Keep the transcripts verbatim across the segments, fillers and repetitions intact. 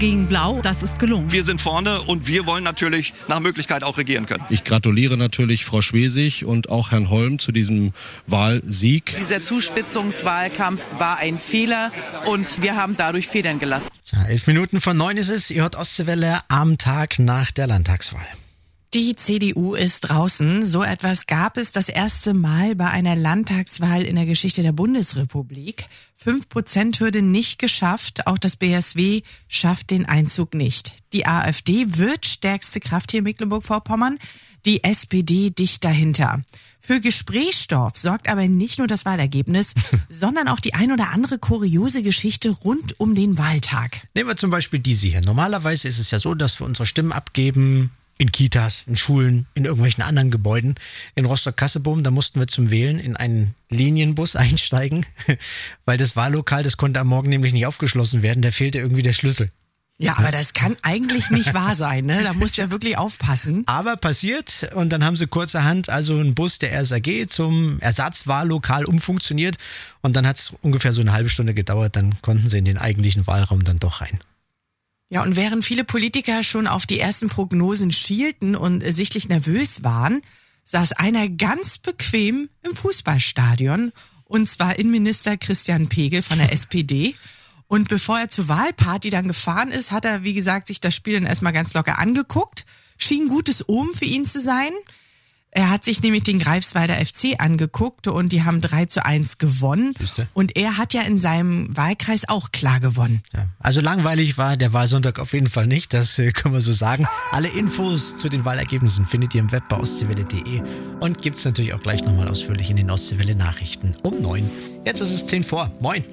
gegen Blau, das ist gelungen. Wir sind vorne und wir wollen natürlich nach Möglichkeit auch regieren können. Ich gratuliere natürlich Frau Schwesig und auch Herrn Holm zu diesem Wahlsieg. Dieser Zuspitzungswahlkampf war ein Fehler und wir haben dadurch Federn gelassen. Ja, elf Minuten von neun ist es. Ihr hört Ostseewelle am Tag nach der Landtagswahl. Die C D U ist draußen. So etwas gab es das erste Mal bei einer Landtagswahl in der Geschichte der Bundesrepublik. fünf Prozent Hürde nicht geschafft. Auch das B S W schafft den Einzug nicht. Die AfD wird stärkste Kraft hier in Mecklenburg-Vorpommern. Die S P D dicht dahinter. Für Gesprächsstoff sorgt aber nicht nur das Wahlergebnis, sondern auch die ein oder andere kuriose Geschichte rund um den Wahltag. Nehmen wir zum Beispiel diese hier. Normalerweise ist es ja so, dass wir unsere Stimmen abgeben in Kitas, in Schulen, in irgendwelchen anderen Gebäuden. In Rostock-Kassebohm, da mussten wir zum Wählen in einen Linienbus einsteigen, weil das Wahllokal, das konnte am Morgen nämlich nicht aufgeschlossen werden, da fehlte irgendwie der Schlüssel. Ja, aber das kann eigentlich nicht wahr sein, ne? Da musst du ja wirklich aufpassen. Aber passiert und dann haben sie kurzerhand also einen Bus der R S A G zum Ersatzwahllokal umfunktioniert und dann hat es ungefähr so eine halbe Stunde gedauert, dann konnten sie in den eigentlichen Wahlraum dann doch rein. Ja, und während viele Politiker schon auf die ersten Prognosen schielten und sichtlich nervös waren, saß einer ganz bequem im Fußballstadion, und zwar Innenminister Christian Pegel von der S P D. Und bevor er zur Wahlparty dann gefahren ist, hat er, wie gesagt, sich das Spiel dann erstmal ganz locker angeguckt. Schien ein gutes Omen für ihn zu sein. Er hat sich nämlich den Greifswalder F C angeguckt und die haben drei zu eins gewonnen. Siehste? Und er hat ja in seinem Wahlkreis auch klar gewonnen. Ja, also langweilig war der Wahlsonntag auf jeden Fall nicht, das äh, können wir so sagen. Alle Infos zu den Wahlergebnissen findet ihr im Web bei ostseewelle punkt de und gibt's natürlich auch gleich nochmal ausführlich in den Ostseewelle Nachrichten um neun. Jetzt ist es zehn vor. Moin.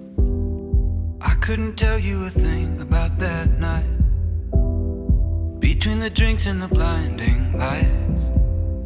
I couldn't tell you a thing about that night. Between the drinks and the blinding light,